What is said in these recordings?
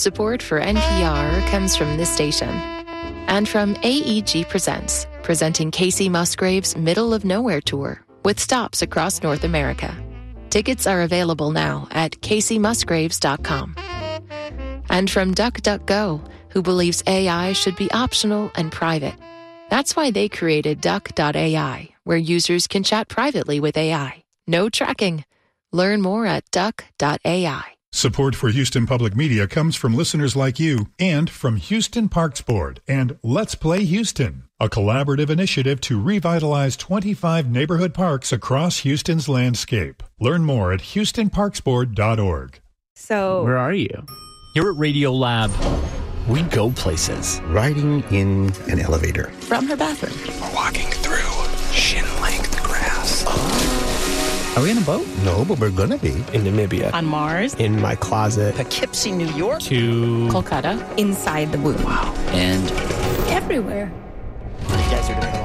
Support for NPR comes from this station and from AEG Presents, presenting Casey Musgrave's Middle of Nowhere Tour with stops across North America. Tickets are available now at caseymusgraves.com. And from DuckDuckGo, who believes AI should be optional and private. That's why they created Duck.ai, where users can chat privately with AI. No tracking. Learn more at Duck.ai. Support for Houston Public Media comes from listeners like you and from Houston Parks Board and Let's Play Houston, a collaborative initiative to revitalize 25 neighborhood parks across Houston's landscape. Learn more at houstonparksboard.org. So, where are you? Here at Radio Lab, we go places. Riding in an elevator. From her bathroom. We're walking through shin-length grass. Are we in a boat? No, but we're gonna be. In Namibia. On Mars. In my closet. Poughkeepsie, New York. To Kolkata. Inside the womb. Wow. And everywhere. Desert of the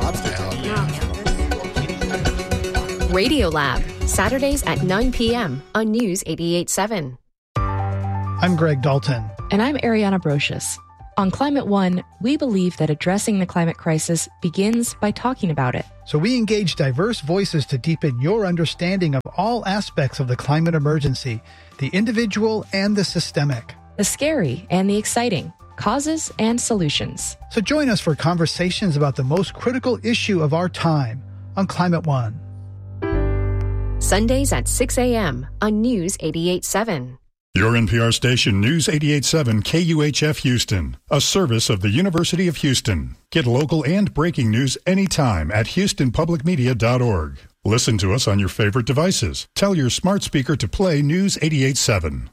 lobster. Radio Lab, Saturdays at 9 p.m. on News 88.7. I'm Greg Dalton. And I'm Ariana Brocious. On Climate One, we believe that addressing the climate crisis begins by talking about it. So we engage diverse voices to deepen your understanding of all aspects of the climate emergency, the individual and the systemic. The scary and the exciting, causes and solutions. So join us for conversations about the most critical issue of our time on Climate One. Sundays at 6 a.m. on News 88.7. Your NPR station, News 88.7 KUHF Houston, a service of the University of Houston. Get local and breaking news anytime at houstonpublicmedia.org. Listen to us on your favorite devices. Tell your smart speaker to play News 88.7.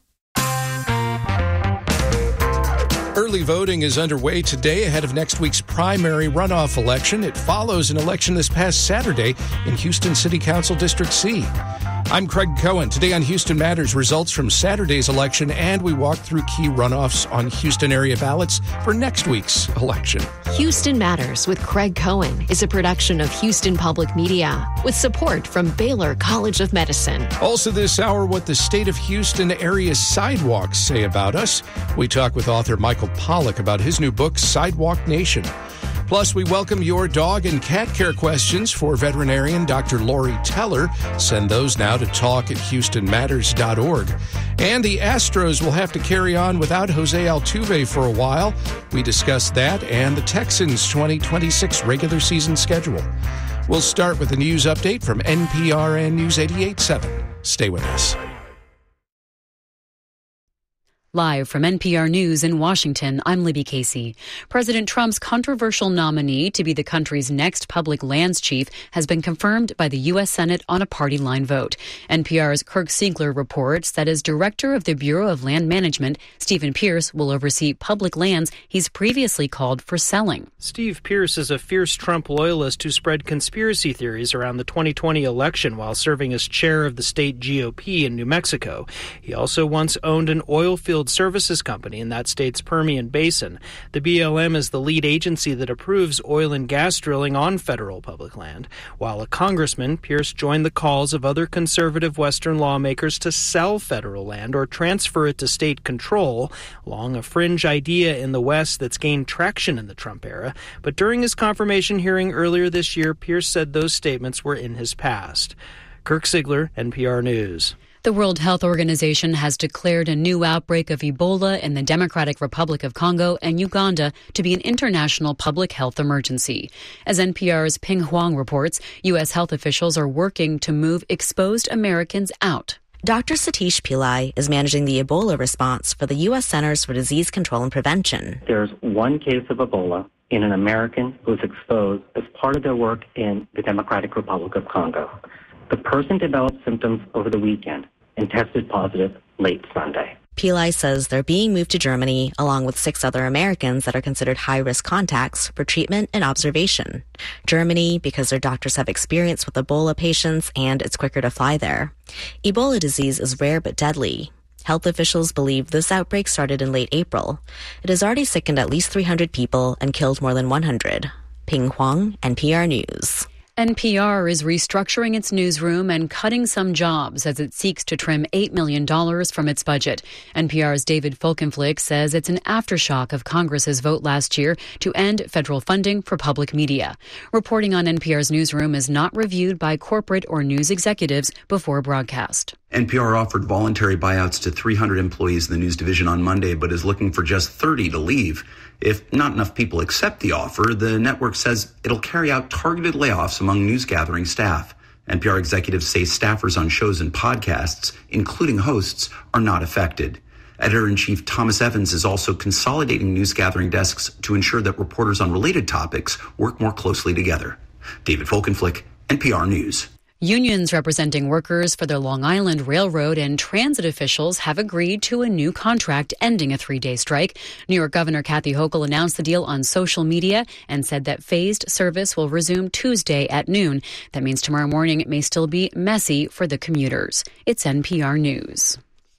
Early voting is underway today ahead of next week's primary runoff election. It follows an election this past Saturday in Houston City Council District C. I'm Craig Cohen. Today on Houston Matters, results from Saturday's election, and we walk through key runoffs on Houston area ballots for next week's election. Houston Matters with Craig Cohen is a production of Houston Public Media with support from Baylor College of Medicine. Also this hour, what the state of Houston area sidewalks say about us. We talk with author Michael Pollack about his new book, Sidewalk Nation. Plus, we welcome your dog and cat care questions for veterinarian Dr. Lori Teller. Send those now to talk@houstonmatters.org. And the Astros will have to carry on without Jose Altuve for a while. We discuss that and the Texans' 2026 regular season schedule. We'll start with a news update from NPR and News 88.7. Stay with us. Live from NPR News in Washington, I'm Libby Casey. President Trump's controversial nominee to be the country's next public lands chief has been confirmed by the U.S. Senate on a party line vote. NPR's Kirk Siegler reports that as director of the Bureau of Land Management, Stephen Pierce will oversee public lands he's previously called for selling. Steve Pierce is a fierce Trump loyalist who spread conspiracy theories around the 2020 election while serving as chair of the state GOP in New Mexico. He also once owned an oil field services company in that state's Permian Basin. The BLM is the lead agency that approves oil and gas drilling on federal public land. While a congressman, Pierce joined the calls of other conservative Western lawmakers to sell federal land or transfer it to state control, long a fringe idea in the West that's gained traction in the Trump era. But during his confirmation hearing earlier this year, Pierce said those statements were in his past. Kirk Siegler, NPR News. The World Health Organization has declared a new outbreak of Ebola in the Democratic Republic of Congo and Uganda to be an international public health emergency. As NPR's Ping Huang reports, U.S. health officials are working to move exposed Americans out. Dr. Satish Pillai is managing the Ebola response for the U.S. Centers for Disease Control and Prevention. There's one case of Ebola in an American who was exposed as part of their work in the Democratic Republic of Congo. The person developed symptoms over the weekend and tested positive late Sunday. Pillai says they're being moved to Germany along with 6 other Americans that are considered high-risk contacts for treatment and observation. Germany, because their doctors have experience with Ebola patients and it's quicker to fly there. Ebola disease is rare but deadly. Health officials believe this outbreak started in late April. It has already sickened at least 300 people and killed more than 100. Ping Huang, NPR News. NPR is restructuring its newsroom and cutting some jobs as it seeks to trim $8 million from its budget. NPR's David Folkenflik says it's an aftershock of Congress's vote last year to end federal funding for public media. Reporting on NPR's newsroom is not reviewed by corporate or news executives before broadcast. NPR offered voluntary buyouts to 300 employees in the news division on Monday, but is looking for just 30 to leave. If not enough people accept the offer, the network says it'll carry out targeted layoffs among news gathering staff. NPR executives say staffers on shows and podcasts, including hosts, are not affected. Editor-in-chief Thomas Evans is also consolidating news gathering desks to ensure that reporters on related topics work more closely together. David Folkenflik, NPR News. Unions representing workers for the Long Island Railroad and transit officials have agreed to a new contract ending a 3-day strike. New York Governor Kathy Hochul announced the deal on social media and said that phased service will resume Tuesday at noon. That means tomorrow morning it may still be messy for the commuters. It's NPR News.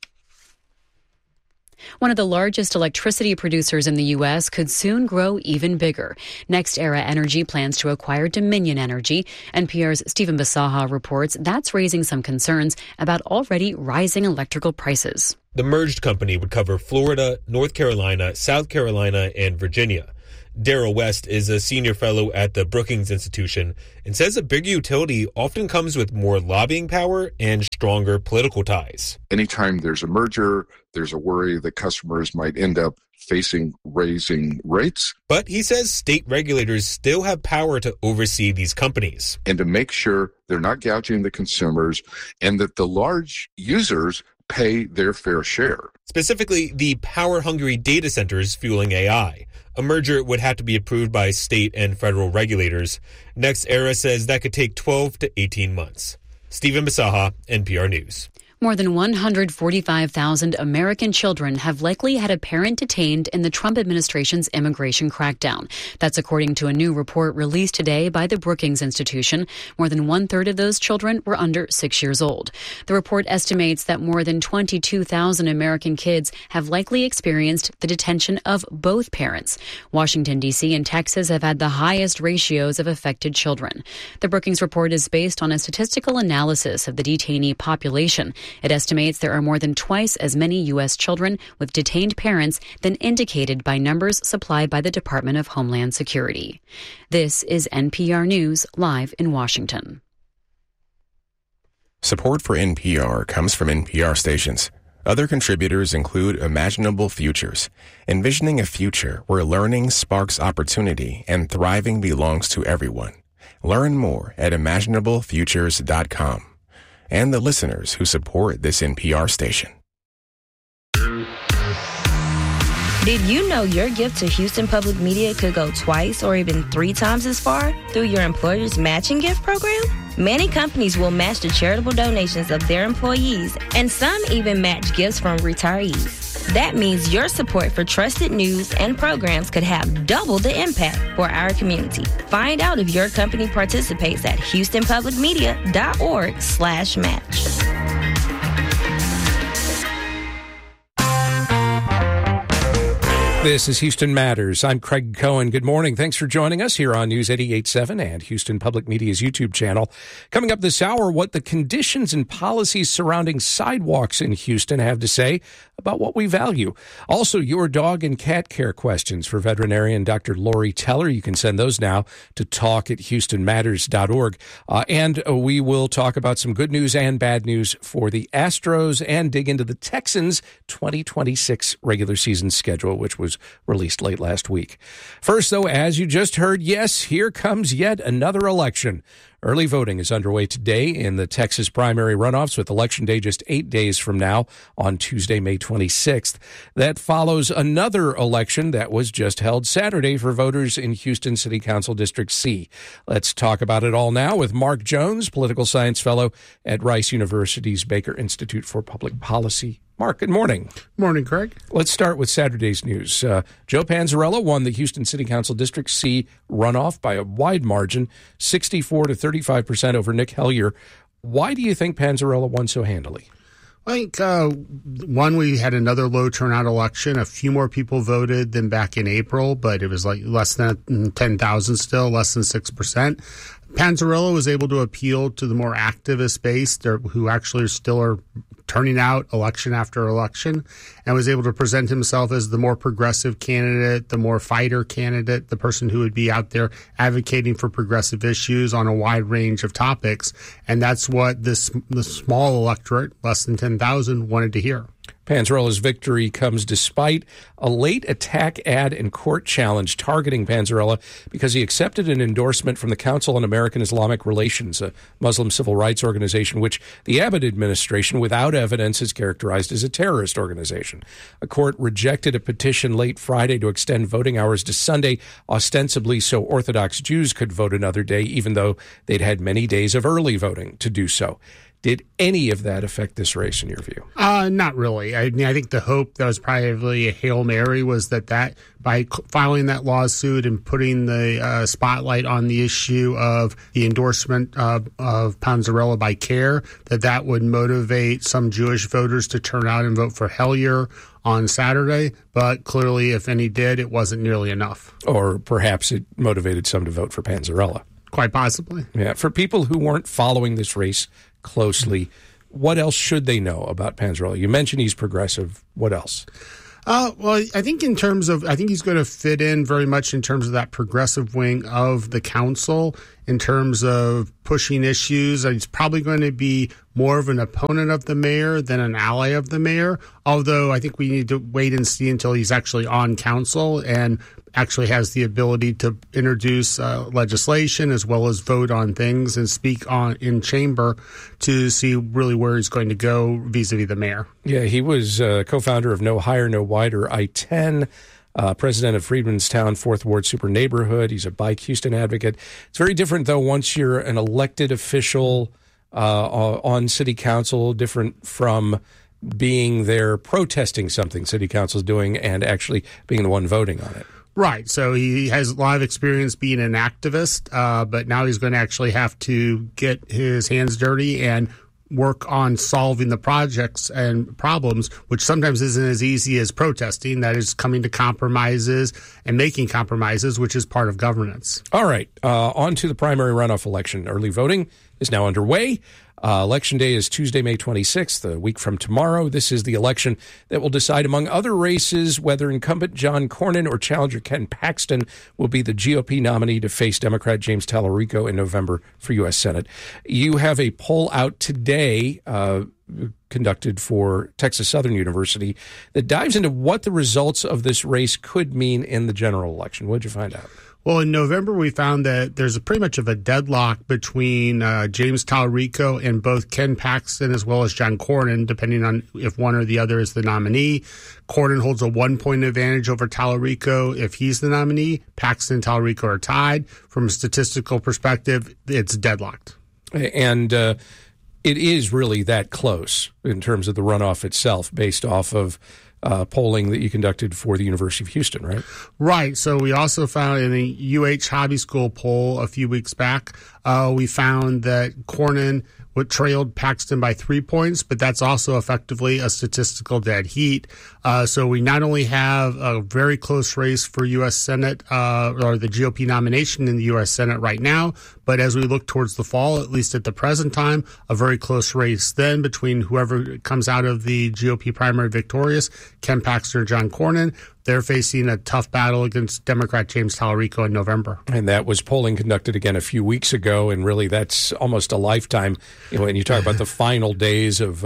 One of the largest electricity producers in the U.S. could soon grow even bigger. NextEra Energy plans to acquire Dominion Energy. NPR's Stephen Basaha reports that's raising some concerns about already rising electrical prices. The merged company would cover Florida, North Carolina, South Carolina, and Virginia. Daryl West is a senior fellow at the Brookings Institution and says a big utility often comes with more lobbying power and stronger political ties. Anytime there's a merger, there's a worry that customers might end up facing raising rates. But he says state regulators still have power to oversee these companies. And to make sure they're not gouging the consumers and that the large users pay their fair share. Specifically, the power-hungry data centers fueling AI. A merger would have to be approved by state and federal regulators. NextEra says that could take 12 to 18 months. Stephen Basaha, NPR News. More than 145,000 American children have likely had a parent detained in the Trump administration's immigration crackdown. That's according to a new report released today by the Brookings Institution. More than one-third of those children were under 6 years old. The report estimates that more than 22,000 American kids have likely experienced the detention of both parents. Washington, D.C. and Texas have had the highest ratios of affected children. The Brookings report is based on a statistical analysis of the detainee population. It estimates there are more than twice as many U.S. children with detained parents than indicated by numbers supplied by the Department of Homeland Security. This is NPR News, live in Washington. Support for NPR comes from NPR stations. Other contributors include Imaginable Futures, envisioning a future where learning sparks opportunity and thriving belongs to everyone. Learn more at imaginablefutures.com. And the listeners who support this NPR station. Did you know your gift to Houston Public Media could go twice or even 3 times as far through your employer's matching gift program? Many companies will match the charitable donations of their employees, and some even match gifts from retirees. That means your support for trusted news and programs could have double the impact for our community. Find out if your company participates at houstonpublicmedia.org/match. This is Houston Matters. I'm Craig Cohen. Good morning. Thanks for joining us here on News 88.7 and Houston Public Media's YouTube channel. Coming up this hour, what the conditions and policies surrounding sidewalks in Houston have to say about what we value. Also, your dog and cat care questions for veterinarian Dr. Lori Teller. You can send those now to talk@houstonmatters.org. And we will talk about some good news and bad news for the Astros and dig into the Texans' 2026 regular season schedule, which was released late last week. First, though, as you just heard, yes, here comes yet another election. Early voting is underway today in the Texas primary runoffs, with Election Day just 8 days from now on Tuesday, May 26th. That follows another election that was just held Saturday for voters in Houston City Council District C. Let's talk about it all now with Mark Jones, political science fellow at Rice University's Baker Institute for Public Policy. Mark, good morning. Morning, Craig. Let's start with Saturday's news. Joe Panzarella won the Houston City Council District C runoff by a wide margin, 64 to 35% over Nick Hellier. Why do you think Panzarella won so handily? I think, one, we had another low turnout election. A few more people voted than back in April, but it was like less than 10,000 still, less than 6%. Panzarella was able to appeal to the more activist base who actually still are turning out election after election, and was able to present himself as the more progressive candidate, the more fighter candidate, the person who would be out there advocating for progressive issues on a wide range of topics. And that's what the small electorate, less than 10,000, wanted to hear. Panzarella's victory comes despite a late attack ad and court challenge targeting Panzarella because he accepted an endorsement from the Council on American Islamic Relations, a Muslim civil rights organization, which the Abbott administration, without evidence, has characterized as a terrorist organization. A court rejected a petition late Friday to extend voting hours to Sunday, ostensibly so Orthodox Jews could vote another day, even though they'd had many days of early voting to do so. Did any of that affect this race, in your view? Not really. I mean, I think the hope that was probably a Hail Mary was that by filing that lawsuit and putting the spotlight on the issue of the endorsement of Panzarella by CAIR, that would motivate some Jewish voters to turn out and vote for Hellier on Saturday. But clearly, if any did, it wasn't nearly enough. Or perhaps it motivated some to vote for Panzarella. Quite possibly. Yeah. For people who weren't following this race closely, what else should they know about Panzarella? You mentioned he's progressive. What else? Well, I think he's going to fit in very much in terms of that progressive wing of the council in terms of pushing issues. He's probably going to be more of an opponent of the mayor than an ally of the mayor, although I think we need to wait and see until he's actually on council and actually has the ability to introduce legislation as well as vote on things and speak in chamber to see really where he's going to go vis-a-vis the mayor. Yeah, he was co-founder of No Higher, No Wider, I-10, president of Freedmanstown, 4th Ward Super Neighborhood. He's a Bike Houston advocate. It's very different, though, once you're an elected official on city council, different from being there protesting something city council's doing and actually being the one voting on it. Right. So he has a lot of experience being an activist, but now he's going to actually have to get his hands dirty and work on solving the projects and problems, which sometimes isn't as easy as protesting. That is coming to compromises and making compromises, which is part of governance. All right. On to the primary runoff election. Early voting is now underway. Election day is Tuesday, May 26th, a week from tomorrow. This is the election that will decide, among other races, whether incumbent John Cornyn or challenger Ken Paxton will be the GOP nominee to face Democrat James Talarico in November for U.S. Senate. You have a poll out today conducted for Texas Southern University that dives into what the results of this race could mean in the general election. What did you find out? Well, in November, we found that there's pretty much of a deadlock between James Talarico and both Ken Paxton as well as John Cornyn, depending on if one or the other is the nominee. Cornyn holds a 1-point advantage over Talarico if he's the nominee. Paxton and Talarico are tied. From a statistical perspective, it's deadlocked. And it is really that close in terms of the runoff itself based off of polling that you conducted for the University of Houston, right? Right. So we also found in the UH Hobby School poll a few weeks back, we found that Cornyn trailed Paxton by 3 points, but that's also effectively a statistical dead heat. So we not only have a very close race for U.S. Senate or the GOP nomination in the U.S. Senate right now, but as we look towards the fall, at least at the present time, a very close race then between whoever comes out of the GOP primary victorious, Ken Paxton or John Cornyn. They're facing a tough battle against Democrat James Talarico in November. And that was polling conducted again a few weeks ago, and really that's almost a lifetime when you talk about the final days of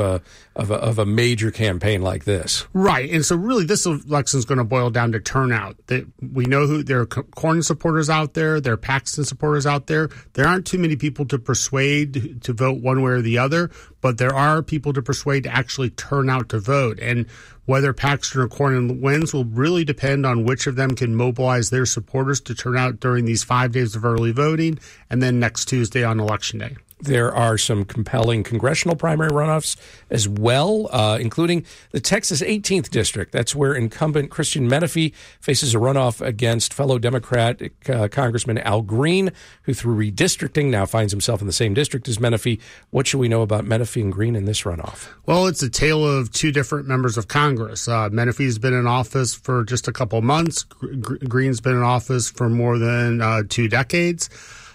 a major campaign like this. Right. And so really this election is going to boil down to turnout. We know who there are Cornyn supporters out there, there are Paxton supporters out there. There aren't too many people to persuade to vote one way or the other, but there are people to persuade to actually turn out to vote. And whether Paxton or Cornyn wins will really depend on which of them can mobilize their supporters to turn out during these 5 days of early voting and then next Tuesday on Election Day. There are some compelling congressional primary runoffs as well, including the Texas 18th District. That's where incumbent Christian Menefee faces a runoff against fellow Democratic Congressman Al Green, who through redistricting now finds himself in the same district as Menefee. What should we know about Menefee and Green in this runoff? Well, it's a tale of two different members of Congress. Menefee's been in office for just a couple months. Green's been in office for more than 2 decades.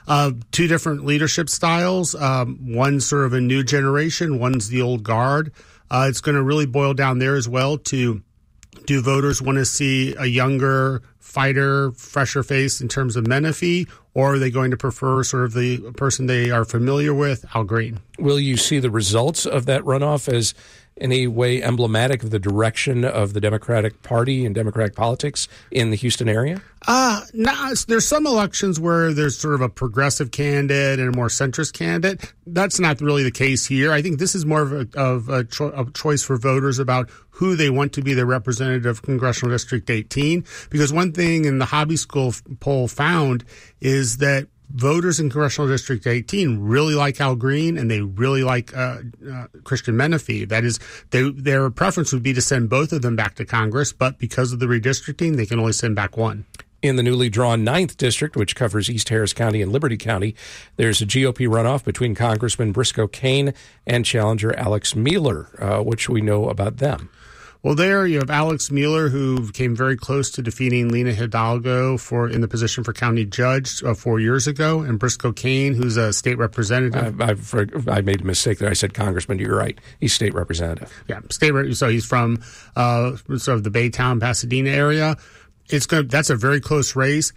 Two different leadership styles. One's sort of a new generation, one's the old guard. It's going to really boil down there as well to, do voters want to see a younger fighter, fresher face in terms of Menifee, or are they going to prefer sort of the person they are familiar with, Al Green? Will you see the results of that runoff as any way emblematic of the direction of the Democratic Party and Democratic politics in the Houston area? No, there's some elections where there's sort of a progressive candidate and a more centrist candidate. That's not really the case here. I think this is more of a choice for voters about who they want to be their representative of Congressional District 18. Because one thing in the Hobby School poll found is that voters in Congressional District 18 really like Al Green and they really like Christian Menifee. That is, their preference would be to send both of them back to Congress, but because of the redistricting, they can only send back one. In the newly drawn 9th District, which covers East Harris County and Liberty County, there's a GOP runoff between Congressman Briscoe Cain and challenger Alex Mueller. Which we know about them. Well, there you have Alex Mueller, who came very close to defeating Lena Hidalgo in the position for county judge 4 years ago, and Briscoe Cain, who's a state representative. I made a mistake there. I said congressman. You're right. He's state representative. Yeah, so he's from sort of the Baytown, Pasadena area. That's a very close race.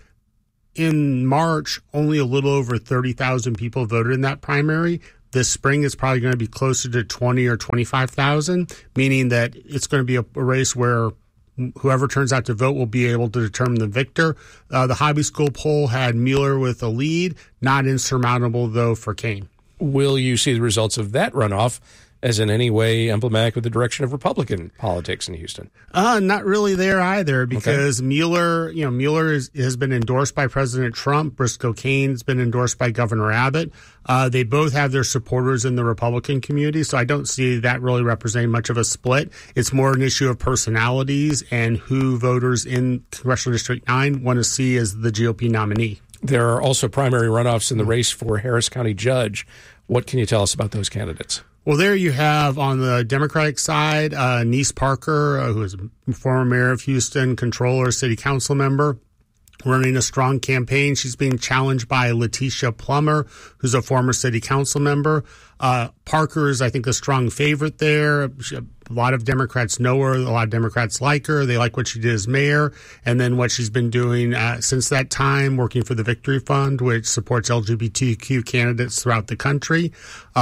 In March, only a little over 30,000 people voted in that primary. This spring, it's probably going to be closer to 20 or 25,000, meaning that it's going to be a race where whoever turns out to vote will be able to determine the victor. The Hobby School poll had Mueller with a lead, not insurmountable, though, for Cain. Will you see the results of that runoff as in any way emblematic of the direction of Republican politics in Houston? Not really there either, because Okay. Mueller has been endorsed by President Trump. Briscoe Cain's been endorsed by Governor Abbott. They both have their supporters in the Republican community, so I don't see that really representing much of a split. It's more an issue of personalities and who voters in Congressional District 9 want to see as the GOP nominee. There are also primary runoffs in the race for Harris County judge. What can you tell us about those candidates? Well, there you have on the Democratic side, Niece Parker, who is a former mayor of Houston, controller, city council member, running a strong campaign. She's being challenged by Letitia Plummer, who's a former city council member. Parker is, I think, a strong favorite there. A lot of Democrats know her. A lot of Democrats like her. They like what she did as mayor. And then what she's been doing since that time, working for the Victory Fund, which supports LGBTQ candidates throughout the country.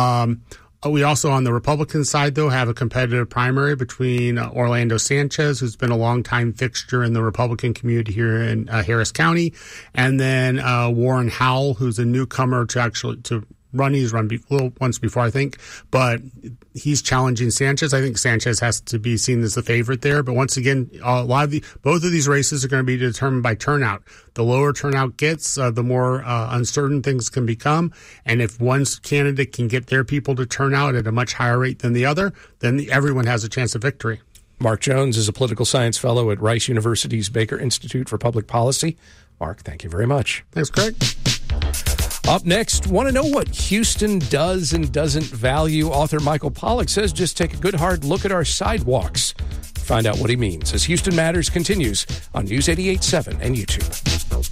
We also, on the Republican side, though, have a competitive primary between Orlando Sanchez, who's been a longtime fixture in the Republican community here in Harris County, and then Warren Howell, who's a newcomer to run. He's run once before, I think, but he's challenging Sanchez. I think Sanchez has to be seen as the favorite there. But once again, both of these races are going to be determined by turnout. The lower turnout gets, the more uncertain things can become. And if one candidate can get their people to turn out at a much higher rate than the other, then everyone has a chance of victory. Mark Jones is a political science fellow at Rice University's Baker Institute for Public Policy. Mark, thank you very much. Thanks, Craig. Up next, want to know what Houston does and doesn't value? Author Michael Pollack says just take a good hard look at our sidewalks. Find out what he means as Houston Matters continues on News 88.7 and YouTube.